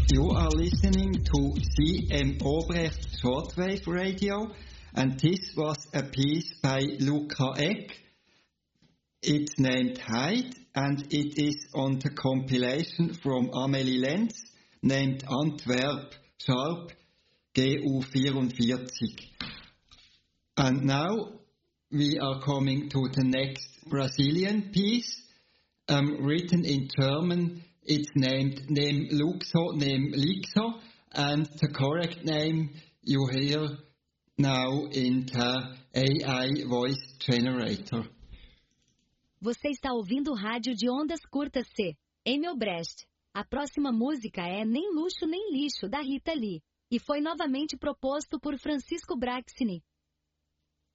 You are listening to C.M. Obrecht Shortwave Radio, and this was a piece by Luca Eck. It's named Hyde, and it is on the compilation from Amelie Lenz, named Antwerp Sharp GU44. And now we are coming to the next Brazilian piece, written in German. It's named Nem Luxo, Nem Lixo, and the correct name you hear now in the AI voice generator. Você está ouvindo o rádio de ondas curtas C.M. Obrecht. A próxima música é Nem Luxo Nem Lixo, da Rita Lee, e foi novamente proposto por Francisco Braxini.